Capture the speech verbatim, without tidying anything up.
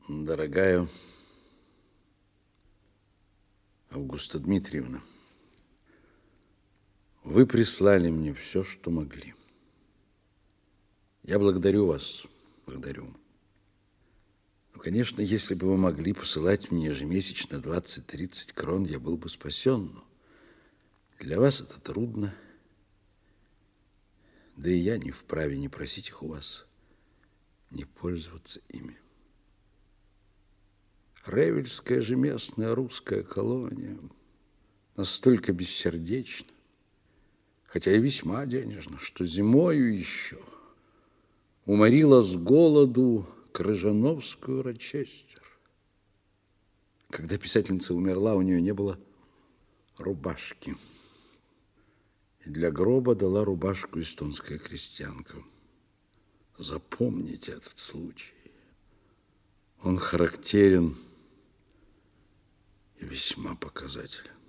Дорогая Августа Дмитриевна, вы прислали мне все, что могли. Я благодарю вас, благодарю. Ну, конечно, если бы вы могли посылать мне ежемесячно двадцать-тридцать крон, я был бы спасен. Но для вас это трудно. Да и я не вправе не просить их у вас, не пользоваться ими. Ревельская же местная русская колония настолько бессердечна, хотя и весьма денежна, что зимою еще уморила с голоду Крыжановскую Рочестер. Когда писательница умерла, у нее не было рубашки. И для гроба дала рубашку эстонская крестьянка. Запомните этот случай. Он характерен и весьма показателен.